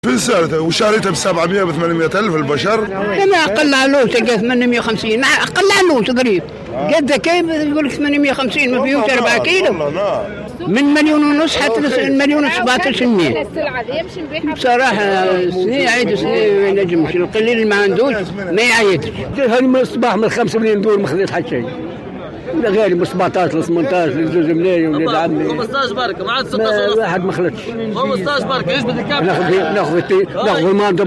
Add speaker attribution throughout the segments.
Speaker 1: في السالفة وشاريتها ب700 ب800 ألف البشر.
Speaker 2: ما أقل علوش 850 مع أقل علوش قريب قد كيف يقول لك 850 ما فيهوش 4 كيلو من 1.5 مليون حتى 1,1700,000 بصراحة سنين عيد سنين ما ينجمش القليل اللي ما عندوش ما يعيدش.
Speaker 3: هذه من الصباح من 5 ملايين دول ما خذيت حتى شيء غير من 17 ل 18 ل 2 ملايين ولاد عمي
Speaker 4: 15 بركه ما عاد 16
Speaker 3: واحد ما خلتش
Speaker 4: 15 بركه ايش بدك
Speaker 3: ناخذ المانطه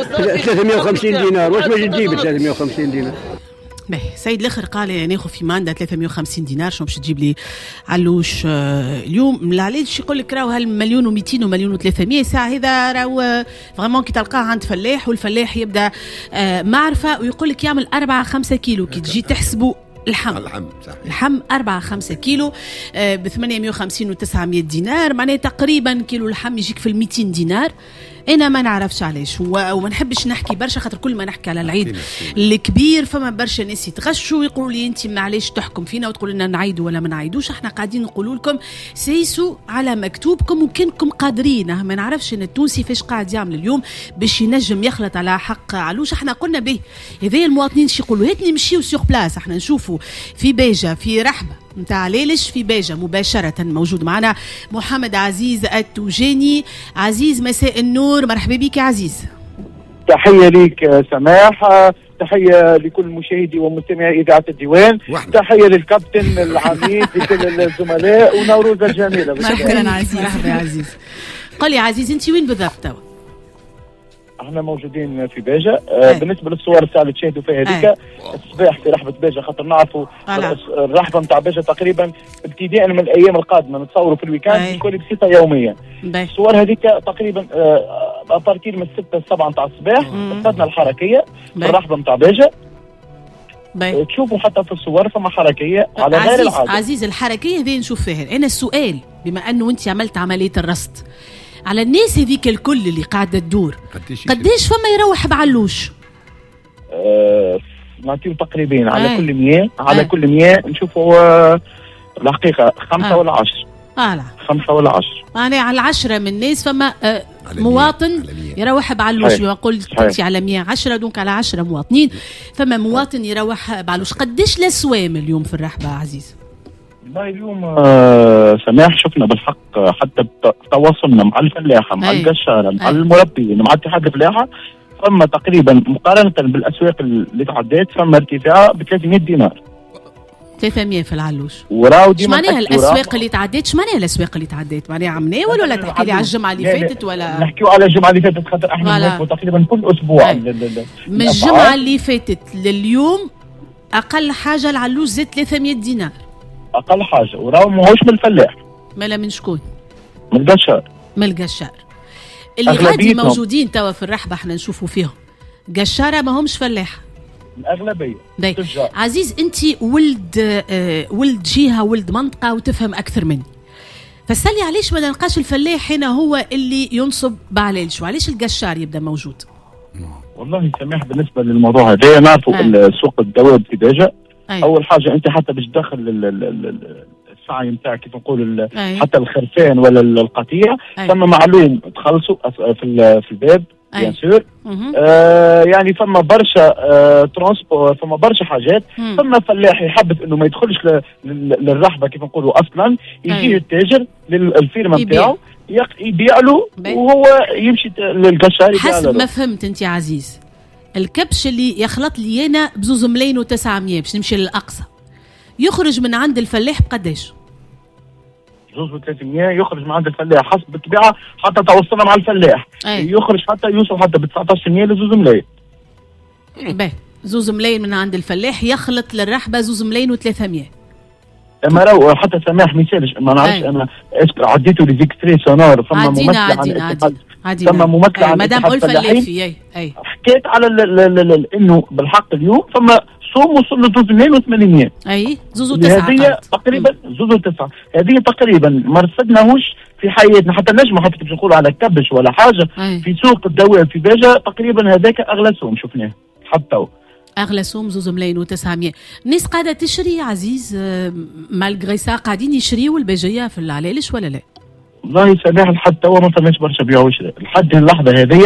Speaker 3: 350 دينار واش باش تجيب 350 دينار.
Speaker 5: باهي سيد الاخر قال ناخذ في ماندا 350 دينار شنو باش تجيب لي علوش اليوم العلاج يقول لك راهو هالمليون و200 ومليون و300 ساعه هذا راهو فريمون كي تلقاه عند فلاح والفلاح يبدا معرفه ويقول لك يعمل 4-5 كيلو كي تجي تحسبوا اللحم 4-5 كيلو ب 850 و 900 دينار معناه تقريبا كيلو اللحم يجيك في 200 دينار. انا ما نعرفش علاش وما نحبش نحكي برشا خاطر كل ما نحكي على العيد الكبير فما برشا ناس يتغشوا ويقولوا لي انت معليش تحكم فينا وتقول لنا نعيدوا ولا ما نعيدوش. احنا قاعدين نقولوا لكم سيسوا على مكتوبكم وكنكم قادرين. ما نعرفش ان التونسي فاش قاعد يعمل اليوم باش ينجم يخلط على حق علوش. احنا قلنا به هذا المواطنين شي يقولوا هات نمشيو سيغ بلاس. احنا نشوفوا في بيجة في رحبة متاع ليلش في بيجة مباشرة موجود معنا محمد عزيز التوجاني. عزيز مساء النور مرحبا بك يا عزيز.
Speaker 6: تحية ليك سماح تحية لكل مشاهدي ومستمعي إذاعة الديوان تحية للكابتن العميد لكل الزملاء ونوروز الجميلة.
Speaker 5: مرحبا عزيز. مرحبا يا عزيز. قل لي عزيز انت وين بالضبط توا؟
Speaker 6: احنا موجودين في باجة. بالنسبه للصور الساعه اللي تشاهدوا فيها هذيك الصباح في رحبه باجة خاطر نعرفوا الرحبه نتاع باجة تقريبا ابتداء من الايام القادمه نتصوروا في الويكاند تكون بصفه يوميا. الصور هذيك تقريبا ابارتير من 6-7 نتاع الصباح صارتنا الحركيه في الرحبه نتاع باجة. تشوفوا حتى في الصور فما حركيه على غير العاده.
Speaker 5: عزيز الحركيه هذه نشوف فيها. انا السؤال بما انه انت عملت عمليه الرصد على الناس هذيك الكل اللي قاعدة تدور قديش فما يروح بعلوش؟
Speaker 6: نعطيهم تقريبا على كل 100 على كل 100 نشوفوا الحقيقة 5 ولا 10 5 ولا 10
Speaker 5: يعني على 10 من الناس فما مواطن يروح بعلوش. قلت انت على 110 دونك على 10 مواطنين فما مواطن يروح بعلوش. قديش الأسوام اليوم في الرحبة عزيز؟
Speaker 6: والله اليوم سماح شفنا بالحق حتى تواصلنا مع الفلاحه مع القشاره مع المربيين مع اتحاد الفلاحه فما تقريبا مقارنه بالاسواق اللي تعديت فما ارتفاع ب 300 دينار
Speaker 5: 300 في العلوش.
Speaker 6: وراو
Speaker 5: معناها الاسواق اللي تعديت معناها الاسواق اللي تعديت معناها عمناول ولا تحكي لي على الجمعه اللي فاتت ولا
Speaker 6: نحكيو على الجمعه اللي فاتت خاطر احنا تقريبا كل اسبوع
Speaker 5: من الجمعه اللي فاتت لليوم اقل حاجه العلوش زاد 300 دينار
Speaker 6: اقل حاجه وراو ماهوش من الفلاح.
Speaker 5: مالا من شكون؟
Speaker 6: من القشار.
Speaker 5: من القشار اللي غادي موجودين توا في الرحبه احنا نشوفوا فيهم قشاره ما همش فلاح
Speaker 6: الاغلبيه.
Speaker 5: عزيز انت ولد جهه ولد منطقه وتفهم اكثر مني فسالي علاش ما نلقاش الفلاح هنا هو اللي ينصب بعلالش وعلاش القشار يبدا موجود؟
Speaker 6: والله سماح بالنسبه للموضوع هذا نعرفوا سوق الدواب في باجة. اول حاجه انت حتى باش تدخل السعي نتاعك كيف نقول حتى الخرفان ولا القطيع ثم معلوم تخلصوا في الباب بيان سور. يعني فما برشا ترانسبور فما برشا حاجات. فما فلاح يحبذ انه ما يدخلش للرحبه كيف نقولوا اصلا يجي التاجر للفيرما نتاعو يبيع له وهو يمشي للقشار يبيع له.
Speaker 5: حسب ما فهمت انت عزيز الكبش اللي يخلط لي انا ب2 ملايين و900 باش نمشي للاقصى يخرج من عند الفلاح بقداش؟
Speaker 6: 2,300 يخرج من عند الفلاح حسب الطبيعه حتى توصلنا مع الفلاح يخرج حتى يوصل حتى ب 19 ل2 ملايين.
Speaker 5: باهي 2 ملايين من عند الفلاح يخلط للرحبه 2 ملايين و300.
Speaker 6: اما راهو حتى سماح مثالش ما نعرفش انا عديتوا لي زيكستري سونور فما ممثل ثم ممثل عن
Speaker 5: مدام ألفة الليفي
Speaker 6: حكيت على انه بالحق اليوم فما صوم وصل ل 2,800
Speaker 5: هذه
Speaker 6: تقريبا 2.9 هذه تقريبا ما رصدناهوش في حياتنا حتى نجموا حتى باش نقولوا على كبش ولا حاجه في سوق الدواب في باجة تقريبا هذاك اغلى سوم شفناه حتى
Speaker 5: اغلى سوم 2 ملايين و900. الناس قاعده تشري عزيز مالغري سا قاعدين يشريوا الباجيه في العلالش ولا لا؟
Speaker 6: والله سماح لحد توا ما فماش برشا بيع وشراء لحد اللحظه هذه.